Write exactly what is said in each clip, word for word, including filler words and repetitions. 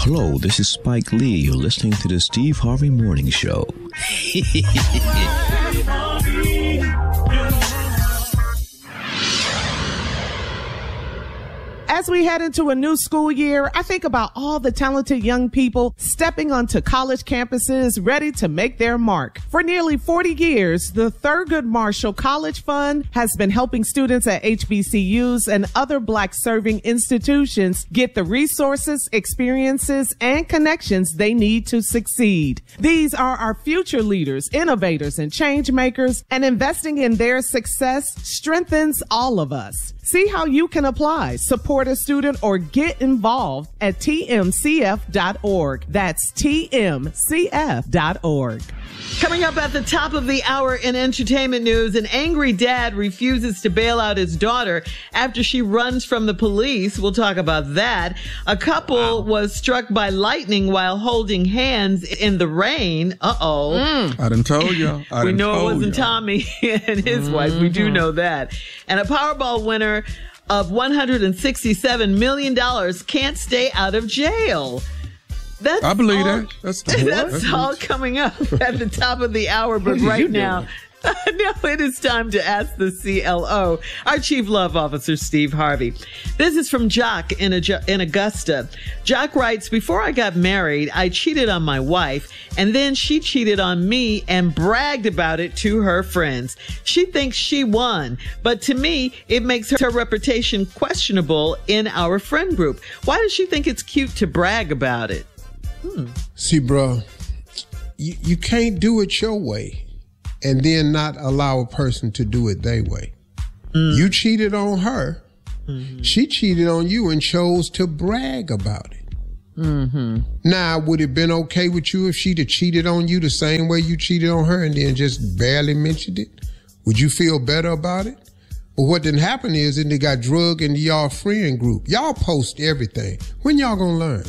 Hello, this is Spike Lee. You're listening to the Steve Harvey Morning Show. As we head into a new school year, I think about all the talented young people stepping onto college campuses ready to make their mark. For nearly forty years, the Thurgood Marshall College Fund has been helping students at H B C Us and other Black-serving institutions get the resources, experiences, and connections they need to succeed. These are our future leaders, innovators, and change makers, and investing in their success strengthens all of us. See how you can apply, support a student, or get involved at T M C F dot org. That's T M C F dot org. Coming up at the top of the hour in entertainment news, an angry dad refuses to bail out his daughter after she runs from the police. We'll talk about that. A couple wow. was struck by lightning while holding hands in the rain. Uh-oh. Mm. I done told you. We know it wasn't y'all. Tommy and his mm-hmm. wife. We do know that. And a Powerball winner of one hundred sixty-seven million dollars can't stay out of jail. That's I believe all, that. That's, that's, that's all coming up at the top of the hour. But right now, now it is time to ask the C L O, our Chief Love Officer, Steve Harvey. This is from Jock in, a, in Augusta. Jock writes, before I got married, I cheated on my wife, and then she cheated on me and bragged about it to her friends. She thinks she won, but to me, it makes her reputation questionable in our friend group. Why does she think it's cute to brag about it? Hmm. See, bro, you, you can't do it your way and then not allow a person to do it their way. Mm. You cheated on her. Mm-hmm. She cheated on you and chose to brag about it. Mm-hmm. Now, would it have been okay with you if she'd have cheated on you the same way you cheated on her and then just barely mentioned it? Would you feel better about it? But what didn't happen is that they got drugged into y'all friend group. Y'all post everything. When y'all gonna learn?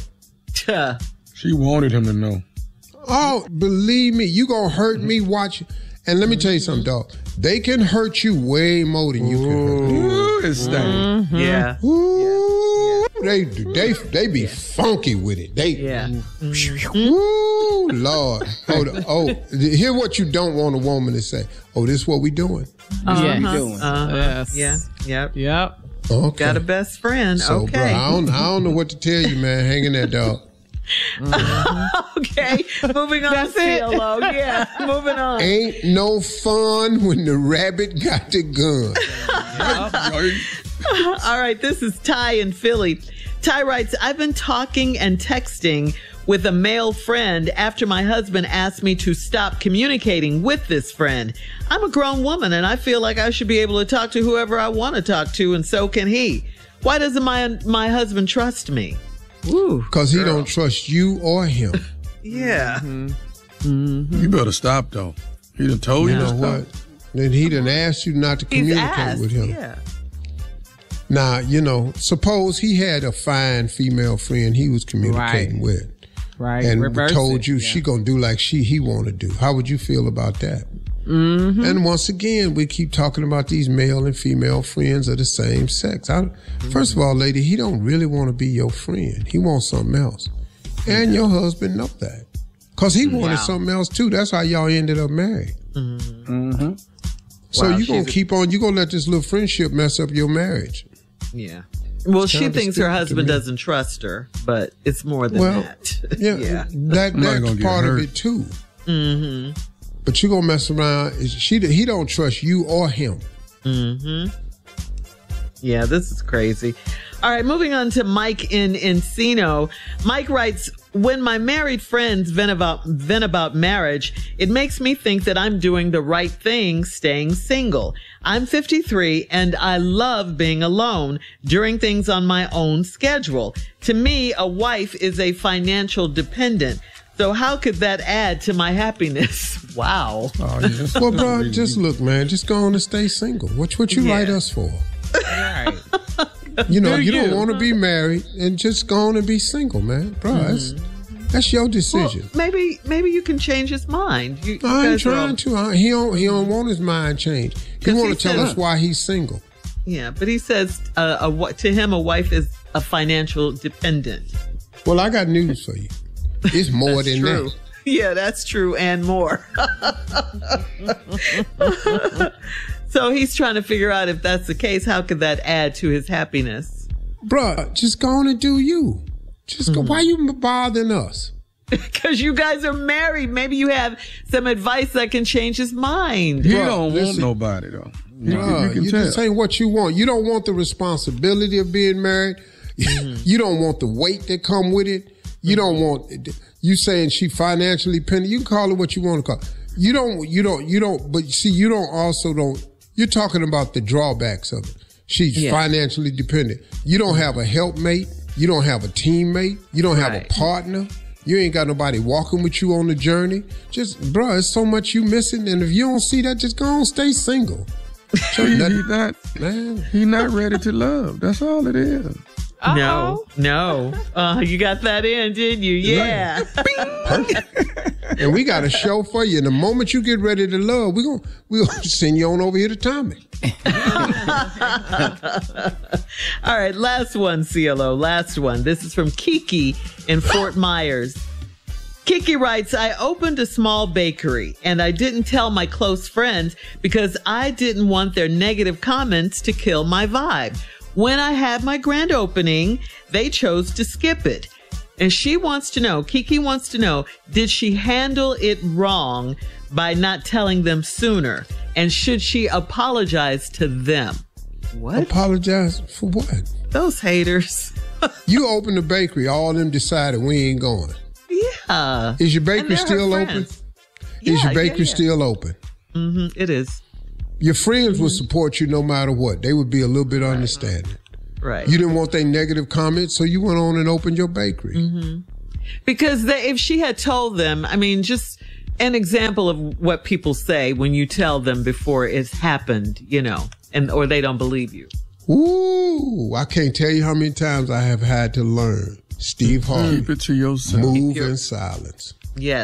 She wanted him to know. Oh, believe me, you gonna hurt me watching. And let me tell you something, dog. They can hurt you way more than you can hurt me. Ooh, it's mm-hmm. Yeah. Ooh, yeah. They they they be yeah. funky with it. They yeah. Mm-hmm. Ooh, Lord. Oh, the, oh, hear what you don't want a woman to say. Oh, this is what we doing. Uh-huh. Yeah, we doing. Uh-huh. Yes. Yeah. Yep. Yep. Okay. Got a best friend. So, okay. Bro, I don't I don't know what to tell you, man. Hang in there, dog. Mm-hmm. Okay, moving on That's to C L O. Yeah, moving on. Ain't no fun when the rabbit got the gun. All right, this is Ty in Philly. Ty writes, I've been talking and texting with a male friend after my husband asked me to stop communicating with this friend. I'm a grown woman and I feel like I should be able to talk to whoever I want to talk to, and so can he. Why doesn't my my husband trust me? Because he don't trust you or him. Yeah. Mm-hmm. Mm-hmm. You better stop, though. He done told you you know to what? stop. Then he done asked you not to He's communicate asked, with him. Yeah. Now, you know, suppose he had a fine female friend he was communicating right. with. Right. And Reverse told it, you yeah. she gonna do like she he want to do. How would you feel about that? Mm-hmm. And once again, we keep talking about these male and female friends of the same sex. I, mm-hmm. First of all, lady, he don't really want to be your friend. He wants something else. And your husband know that. Because he wanted wow. something else too. That's how y'all ended up married. Mm-hmm. Mm-hmm. So wow, you going to keep on, you going to let this little friendship mess up your marriage. Yeah. Well, it's she thinks her husband doesn't trust her, but it's more than well, that. Yeah, yeah. That, that's part of it too. Mm-hmm. But you gonna mess around. She he don't trust you or him. Mm-hmm. Yeah, this is crazy. All right, moving on to Mike in Encino. Mike writes, when my married friends vent about, vent about marriage, it makes me think that I'm doing the right thing staying single. I'm fifty-three and I love being alone, doing things on my own schedule. To me, a wife is a financial dependent. So how could that add to my happiness? Wow. Oh, yes. Well, bro, just look, man. Just go on and stay single. What what you yeah. write us for? Right. You know, Do you, you don't you? want to be married, and just go on and be single, man. Bro, mm-hmm. that's, that's your decision. Well, maybe maybe you can change his mind. You, I ain't trying all... to. I, he don't he don't want his mind changed. He want to tell us why he's single. Yeah, but he says uh, a, to him a wife is a financial dependent. Well, I got news for you. It's more That's than true. that. Yeah, that's true, and more. So he's trying to figure out if that's the case, how could that add to his happiness? Bruh, just go on and do you. Just go. Mm-hmm. Why you bothering us? Because you guys are married. Maybe you have some advice that can change his mind. He Bruh, don't listen, want nobody, though. You, Bruh, you can you tell. just ain't what you want. You don't want the responsibility of being married. Mm-hmm. You don't want the weight that come with it. You don't want, you saying she financially dependent. You can call it what you want to call it. You don't, you don't, you don't, but see, you don't also don't, you're talking about the drawbacks of it. She's yeah. financially dependent. You don't have a helpmate. You don't have a teammate. You don't have right. a partner. You ain't got nobody walking with you on the journey. Just, bro, there's so much you missing. And if you don't see that, just go on, stay single. So he, he not, man, he not ready to love. That's all it is. Uh-oh. No, no. Uh, you got that in, didn't you? Yeah. And we got a show for you. And the moment you get ready to love, we're going we'll send you on over here to Tommy. All right, last one, C L O. Last one. This is from Kiki in Fort Myers. Kiki writes, I opened a small bakery and I didn't tell my close friends because I didn't want their negative comments to kill my vibe. When I had my grand opening, they chose to skip it. And she wants to know, Kiki wants to know, did she handle it wrong by not telling them sooner? And should she apologize to them? What? Apologize for what? Those haters. You opened the bakery, all of them decided we ain't going. Yeah. Is your bakery still open? Yeah, Is your bakery yeah, yeah. still open? Mm-hmm, it is. Your friends mm-hmm. would support you no matter what. They would be a little bit right. understanding. Right. You didn't want their negative comments, so you went on and opened your bakery. Mm-hmm. Because they, if she had told them, I mean, just an example of what people say when you tell them before it's happened, you know, and or they don't believe you. Ooh, I can't tell you how many times I have had to learn. Steve Harvey. Keep it to yourself. Move in silence. Yes.